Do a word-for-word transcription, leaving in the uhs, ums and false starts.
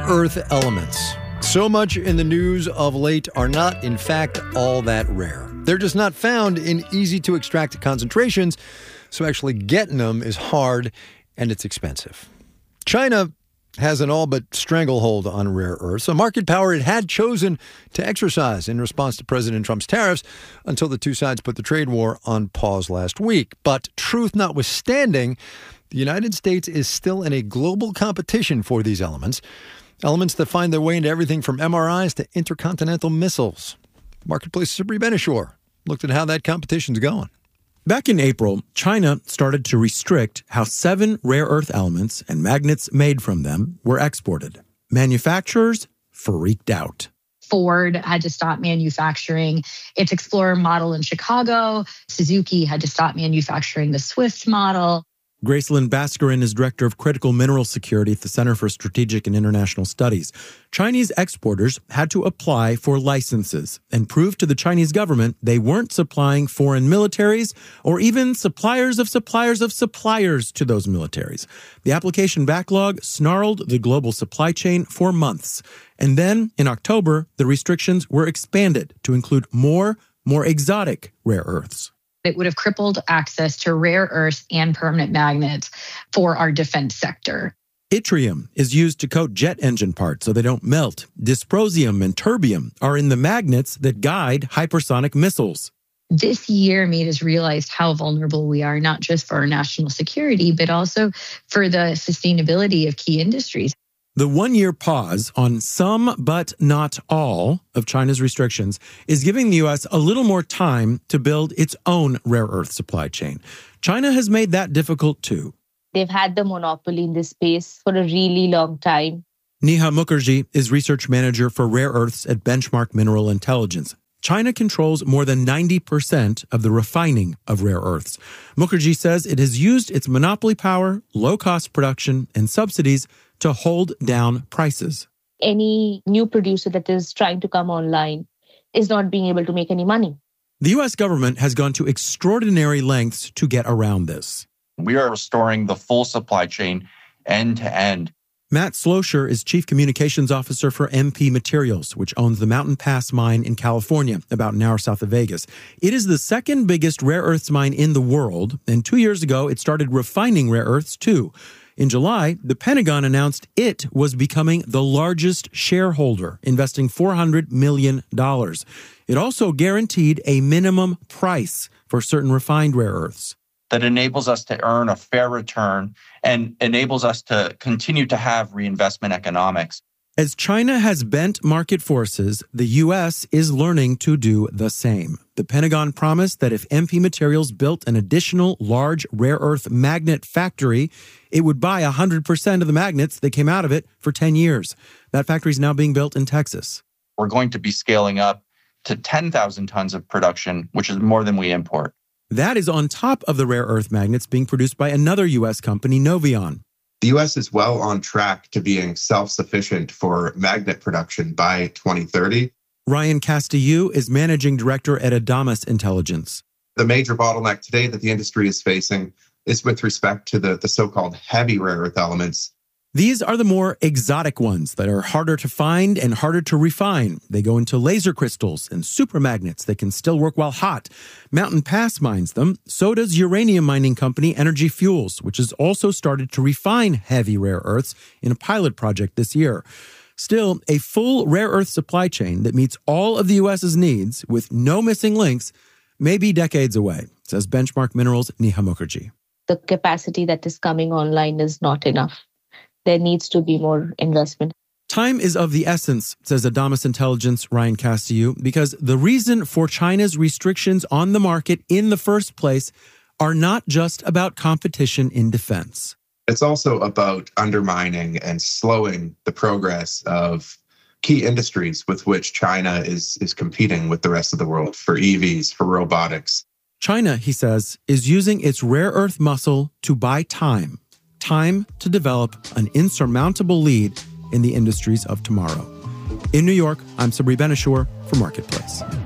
earth elements. So much in the news of late are not, in fact, all that rare. They're just not found in easy-to-extract concentrations, so actually getting them is hard and it's expensive. China has an all but stranglehold on rare earths, a market power it had chosen to exercise in response to President Trump's tariffs until the two sides put the trade war on pause last week. But truth notwithstanding, the United States is still in a global competition for these elements, elements that find their way into everything from M R Is to intercontinental missiles. Marketplace's Sabri Ben-Achour looked at how that competition's going. Back in April, China started to restrict how seven rare earth elements and magnets made from them were exported. Manufacturers freaked out. Ford had to stop manufacturing its Explorer model in Chicago. Suzuki had to stop manufacturing the Swift model. Gracelyn Bascarin is director of critical mineral security at the Center for Strategic and International Studies. Chinese exporters had to apply for licenses and prove to the Chinese government they weren't supplying foreign militaries or even suppliers of suppliers of suppliers to those militaries. The application backlog snarled the global supply chain for months. And then, in October, the restrictions were expanded to include more, more exotic rare earths. It would have crippled access to rare earths and permanent magnets for our defense sector. Yttrium is used to coat jet engine parts so they don't melt. Dysprosium and terbium are in the magnets that guide hypersonic missiles. This year made us realize how vulnerable we are, not just for our national security, but also for the sustainability of key industries. The one-year pause on some but not all of China's restrictions is giving the U S a little more time to build its own rare earth supply chain. China has made that difficult too. They've had the monopoly in this space for a really long time. Neha Mukherjee is research manager for rare earths at Benchmark Mineral Intelligence. China controls more than ninety percent of the refining of rare earths. Mukherjee says it has used its monopoly power, low-cost production, and subsidies to hold down prices. Any new producer that is trying to come online is not being able to make any money. The U S government has gone to extraordinary lengths to get around this. We are restoring the full supply chain end to end. Matt Slosher is Chief Communications Officer for M P Materials, which owns the Mountain Pass mine in California, about an hour south of Vegas. It is the second biggest rare earths mine in the world, and two years ago it started refining rare earths too. In July, the Pentagon announced it was becoming the largest shareholder, investing four hundred million dollars. It also guaranteed a minimum price for certain refined rare earths. That enables us to earn a fair return and enables us to continue to have reinvestment economics. As China has bent market forces, the U S is learning to do the same. The Pentagon promised that if M P Materials built an additional large rare earth magnet factory, it would buy one hundred percent of the magnets that came out of it for ten years. That factory is now being built in Texas. We're going to be scaling up to ten thousand tons of production, which is more than we import. That is on top of the rare earth magnets being produced by another U S company, Noveon. The U S is well on track to being self-sufficient for magnet production by twenty thirty. Ryan Castillo is managing director at Adamas Intelligence. The major bottleneck today that the industry is facing is with respect to the, the so-called heavy rare earth elements. These are the more exotic ones that are harder to find and harder to refine. They go into laser crystals and supermagnets that can still work while hot. Mountain Pass mines them. So does uranium mining company Energy Fuels, which has also started to refine heavy rare earths in a pilot project this year. Still, a full rare earth supply chain that meets all of the U S's needs with no missing links may be decades away, says Benchmark Minerals' Neha Mukherjee. The capacity that is coming online is not enough. There needs to be more investment. Time is of the essence, says Adamas Intelligence Ryan Castillo, because the reason for China's restrictions on the market in the first place are not just about competition in defense. It's also about undermining and slowing the progress of key industries with which China is, is competing with the rest of the world for E Vs, for robotics. China, he says, is using its rare earth muscle to buy time. Time to develop an insurmountable lead in the industries of tomorrow. In New York, I'm Sabri Ben-Achour for Marketplace.